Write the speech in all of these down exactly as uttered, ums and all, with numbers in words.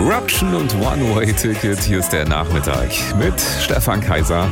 Eruption und One-Way-Ticket. Hier ist der Nachmittag mit Stefan Kaiser.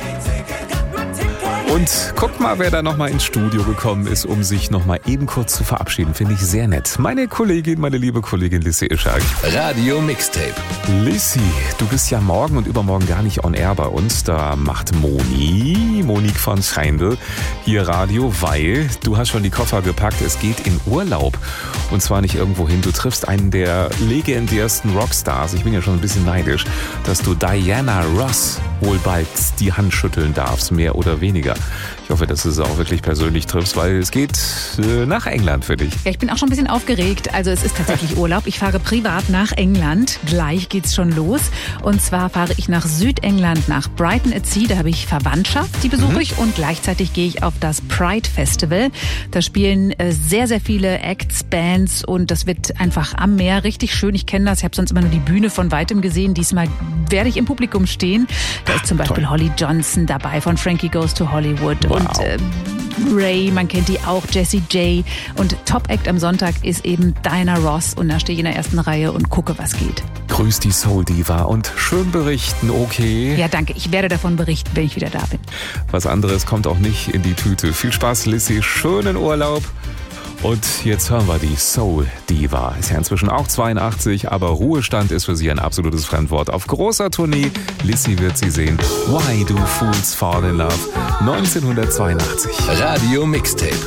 Und guck mal, wer da nochmal ins Studio gekommen ist, um sich nochmal eben kurz zu verabschieden. Finde ich sehr nett. Meine Kollegin, meine liebe Kollegin Lissy Ischak. Radio Mixtape. Lissy, du bist ja morgen und übermorgen gar nicht on air bei uns. Da macht Moni, Monique von Scheindl, hier Radio, weil du hast schon die Koffer gepackt. Es geht in Urlaub. Und zwar nicht irgendwo hin. Du triffst einen der legendärsten Rockstars. Ich bin ja schon ein bisschen neidisch, dass du Diana Ross wohl bald die Hand schütteln darfst, mehr oder weniger. Ich hoffe, dass du es auch wirklich persönlich triffst, weil es geht äh, nach England für dich. Ja, ich bin auch schon ein bisschen aufgeregt. Also es ist tatsächlich Urlaub. Ich fahre privat nach England. Gleich geht's schon los. Und zwar fahre ich nach Südengland, nach Brighton at Sea. Da habe ich Verwandtschaft, die besuche mhm. ich. Und gleichzeitig gehe ich auf das Pride Festival. Da spielen äh, sehr, sehr viele Acts, Bands. Und das wird einfach am Meer richtig schön. Ich kenne das. Ich habe sonst immer nur die Bühne von Weitem gesehen. Diesmal werde ich im Publikum stehen. Da ist zum Beispiel Toll. Holly Johnson dabei von Frankie Goes to Hollywood. Wow. Und äh, Ray, man kennt die auch, Jessie J. Und Top-Act am Sonntag ist eben Diana Ross. Und da stehe ich in der ersten Reihe und gucke, was geht. Grüß die Soul Diva und schön berichten, okay? Ja, danke. Ich werde davon berichten, wenn ich wieder da bin. Was anderes kommt auch nicht in die Tüte. Viel Spaß, Lissy. Schönen Urlaub. Und jetzt hören wir die Soul Diva. Ist ja inzwischen auch zweiundachtzig, aber Ruhestand ist für sie ein absolutes Fremdwort. Auf großer Tournee, Lissy wird sie sehen. Why Do Fools Fall in Love? neunzehnhundertzweiundachtzig. Radio Mixtape.